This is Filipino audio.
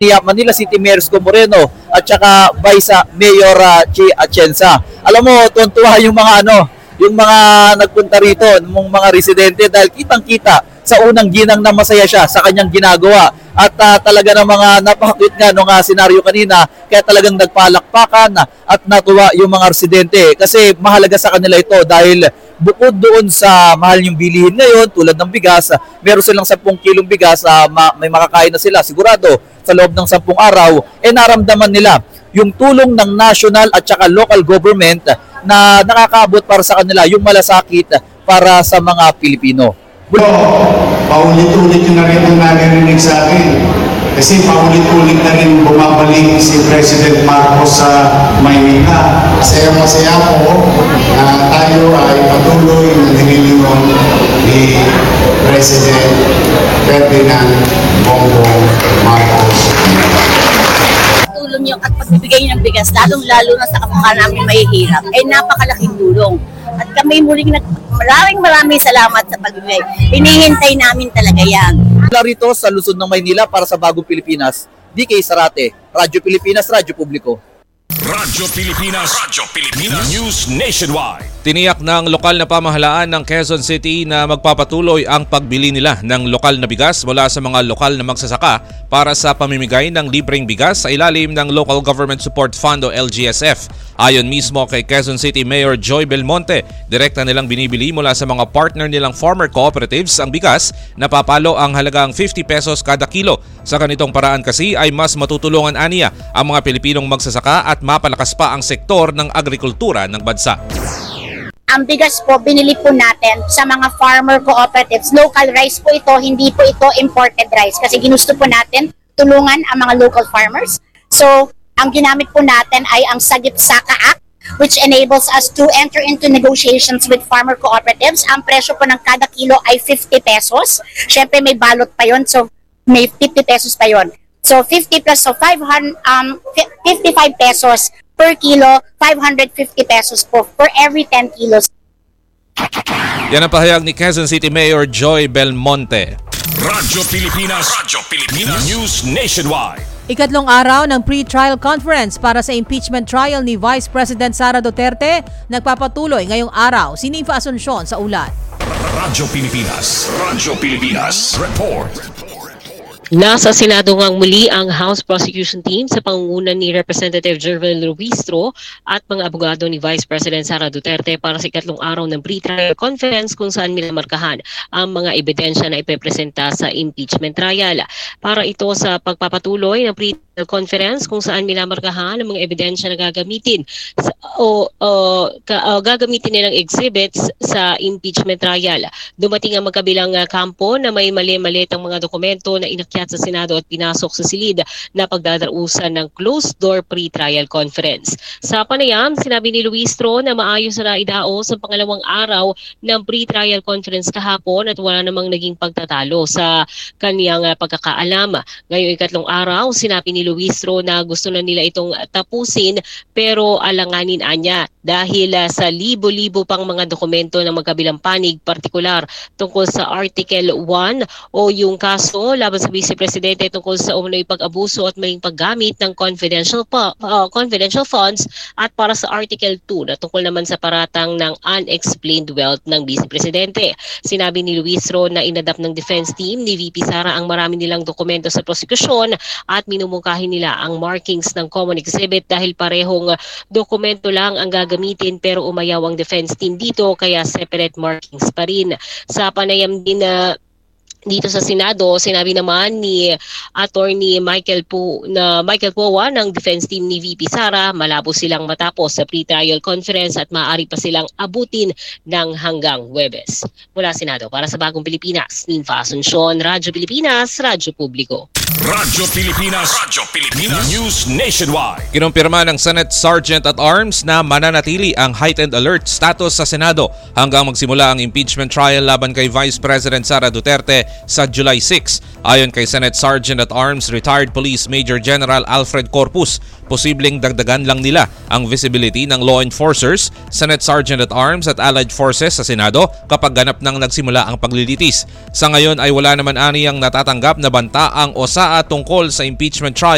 Manila City Mayor Isko Moreno at saka Vice Mayor Chi Atienza. Alam mo, tuwan-tuwa yung mga nagpunta rito, yung mga residente dahil kitang-kita sa unang ginang na masaya siya sa kanyang ginagawa. At talaga ng mga napakakit nga nung senaryo kanina, kaya talagang nagpalakpakan at natuwa yung mga residente kasi mahalaga sa kanila ito dahil bukod doon sa mahal yung bilihin ngayon tulad ng bigas, meron silang 10 kilong bigas, may makakain na sila sigurado sa loob ng 10 araw, naramdaman nila yung tulong ng national at saka local government na nakakaabot para sa kanila yung malasakit para sa mga Pilipino. Paulit-ulit na rin ang naririnig sa akin. Kasi paulit-ulit na rin bumabalik si President Marcos sa Maynila. Masaya po na tayo ay patuloy na nililingon ni President Ferdinand Bongbong Marcos. Tulong niyo at pagbibigay niyo ng bigas, lalong-lalo na sa kapwa namin mahihirap, ay napakalaking tulong. At kami muling maraming salamat sa pagbibigay. Hinihintay namin talaga yan. Mula rito sa Luzon ng Maynila para sa Bagong Pilipinas, DK Sarate, Radyo Pilipinas, Radyo Publiko. Radyo Pilipinas News Nationwide. Tiniyak ng lokal na pamahalaan ng Quezon City na magpapatuloy ang pagbili nila ng lokal na bigas mula sa mga lokal na magsasaka para sa pamimigay ng libreng bigas sa ilalim ng Local Government Support Fund o LGSF. Ayon mismo kay Quezon City Mayor Joy Belmonte, direkta nilang binibili mula sa mga partner nilang farmer cooperatives ang bigas na papalo ang halagang 50 pesos kada kilo. Sa ganitong paraan kasi ay mas matutulungan aniya ang mga Pilipinong magsasaka at mapalakas pa ang sektor ng agrikultura ng bansa. Ang bigas po, binili po natin sa mga farmer cooperatives. Local rice po ito, hindi po ito imported rice. Kasi ginusto po natin tulungan ang mga local farmers. So, ang ginamit po natin ay ang Sagip Saka Act, which enables us to enter into negotiations with farmer cooperatives. Ang presyo po ng kada kilo ay 50 pesos. Siyempre may balot pa yon, so may 50 pesos pa yon. So 50 plus, so 55 pesos per kilo, 550 pesos po for every 10 kilos. Yan ang pahayag ni Quezon City Mayor Joy Belmonte. Radyo Pilipinas News Nationwide. Ikatlong araw ng pre-trial conference para sa impeachment trial ni Vice President Sara Duterte nagpapatuloy ngayong araw. Sinifa Asuncion sa ulat. Radyo Pilipinas Report. Nasa Senado ngang muli ang House Prosecution Team sa pangunguna ni Representative Jervil Luistro at mga abogado ni Vice President Sara Duterte para sa ikatlong araw ng pre-trial conference kung saan minamarkahan ang mga ebidensya na ipepresenta sa impeachment trial. Para ito sa pagpapatuloy ng pre-trial conference kung saan minamarkahan ang mga ebidensya na gagamitin gagamitin nilang exhibits sa impeachment trial. Dumating ang magkabilang kampo na may mali-mali ang mga dokumento na inakyat sa Senado at pinasok sa silid na pagdadarausan ng closed-door pre-trial conference. Sa panayam, sinabi ni Luistro na maayos na idaos sa pangalawang araw ng pre-trial conference kahapon at wala namang naging pagtatalo sa kaniyang pagkakaalam. Ngayong ikatlong araw, sinabi ni Luistro na gusto na nila itong tapusin pero alanganin anya dahil sa libo-libo pang mga dokumento ng magkabilang panig, partikular tungkol sa Article 1 o yung kaso laban sa Vice Presidente tungkol sa umano'y pag-abuso at maling paggamit ng confidential funds at para sa Article 2 na tungkol naman sa paratang ng unexplained wealth ng Vice Presidente. Sinabi ni Luistro na inadapt ng defense team ni VP Sara ang marami nilang dokumento sa prosekusyon at minumungkahi nila ang markings ng common exhibit dahil parehong dokumento lang ang gagamitin pero umayaw ang defense team dito kaya separate markings pa rin. Sa panayam din na dito sa Senado, sinabi naman ni Attorney Michael Powa ng defense team ni VP Sara, malabo silang matapos sa pre-trial conference at maaari pa silang abutin ng hanggang Huwebes. Mula Senado, para sa Bagong Pilipinas, Ninfa Asuncion, Radyo Pilipinas, Radyo Publiko. Radyo Pilipinas News Nationwide. Kinumpirma ng Senate Sergeant at Arms na mananatili ang heightened alert status sa Senado hanggang magsimula ang impeachment trial laban kay Vice President Sara Duterte sa July 6. Ayon kay Senate Sergeant at Arms Retired Police Major General Alfred Corpus, posibleng dagdagan lang nila ang visibility ng law enforcers, Senate Sergeant at Arms at Allied Forces sa Senado kapag ganap nang nagsimula ang paglilitis. Sa ngayon ay wala naman aniyang natatanggap na banta ang OSA tungkol sa impeachment trial